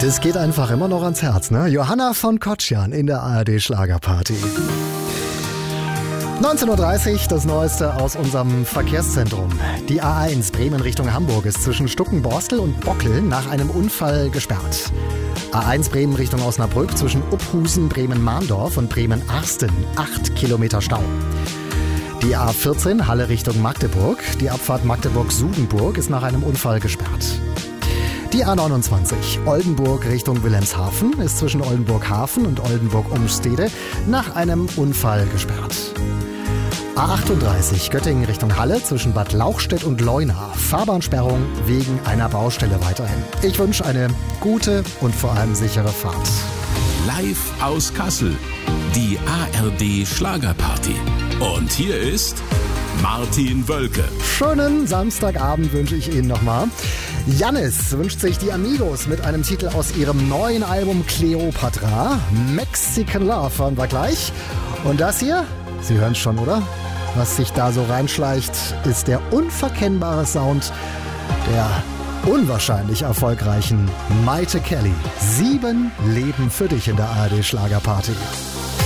Das geht einfach immer noch ans Herz, ne? Johanna von Kotschan in der ARD Schlagerparty. 19.30 Uhr, das Neueste aus unserem Verkehrszentrum. Die A1 Bremen Richtung Hamburg ist zwischen Stuckenborstel und Bockel nach einem Unfall gesperrt. A1 Bremen Richtung Osnabrück zwischen Uphusen, Bremen-Mahndorf und Bremen-Arsten. 8 Kilometer Stau. Die A14 Halle Richtung Magdeburg. Die Abfahrt Magdeburg-Sudenburg ist nach einem Unfall gesperrt. Die A29 Oldenburg Richtung Wilhelmshaven ist zwischen Oldenburg-Hafen und Oldenburg-Umstede nach einem Unfall gesperrt. A38 Göttingen Richtung Halle zwischen Bad Lauchstädt und Leuna. Fahrbahnsperrung wegen einer Baustelle weiterhin. Ich wünsche eine gute und vor allem sichere Fahrt. Live aus Kassel, die ARD Schlagerparty. Und hier ist Martin Wölke. Schönen Samstagabend wünsche ich Ihnen nochmal. Jannis wünscht sich die Amigos mit einem Titel aus ihrem neuen Album Cleopatra. Mexican Love hören wir gleich. Und das hier, Sie hören es schon, oder? Was sich da so reinschleicht, ist der unverkennbare Sound der unwahrscheinlich erfolgreichen Maite Kelly. 7 Leben für dich in der ARD Schlagerparty.